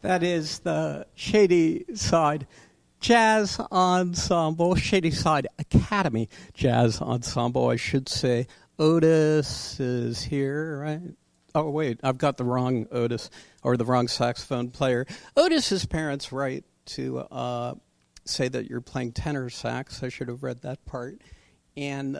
That is the Shady Side Jazz Ensemble, Shady Side Academy Jazz Ensemble, I should say. Otis is here, right? Oh, wait, I've got the wrong Otis, or the wrong saxophone player. Otis's parents write to say that you're playing tenor sax. I should have read that part. And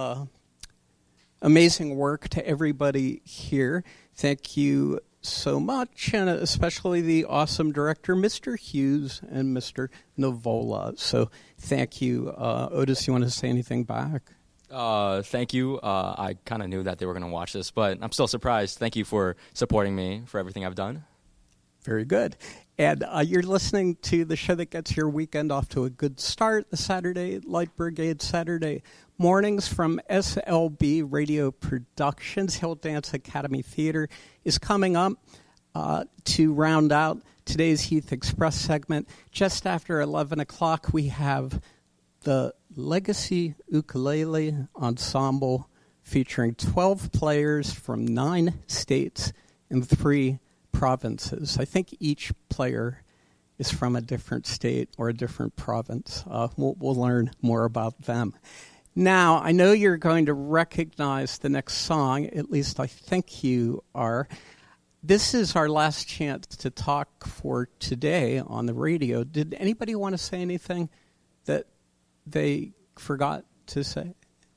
amazing work to everybody here. Thank you so much, and especially the awesome director, Mr. Hughes and Mr. Novola. So thank you. Otis, you want to say anything back? Thank you. I kind of knew that they were going to watch this, but I'm still surprised. Thank you for supporting me for everything I've done. Very good. And you're listening to the show that gets your weekend off to a good start, the Saturday Light Brigade Saturday mornings from SLB Radio Productions. Hill Dance Academy Theater is coming up to round out today's Heath Express segment. Just after 11 o'clock, we have the Legacy Ukulele Ensemble featuring 12 players from 9 states and 3 provinces. I think each player is from a different state or a different province. We'll learn more about them. Now, I know you're going to recognize the next song, at least I think you are. This is our last chance to talk for today on the radio. Did anybody want to say anything that they forgot to say?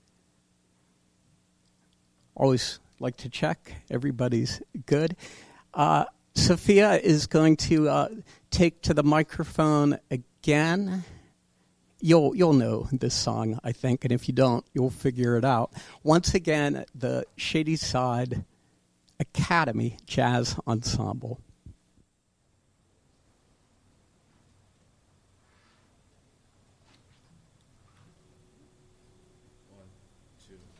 Always like to check. Everybody's good. Sophia is going to take to the microphone again. You'll know this song, I think, and if you don't, you'll figure it out. Once again, the Shady Side Academy Jazz Ensemble. One, two.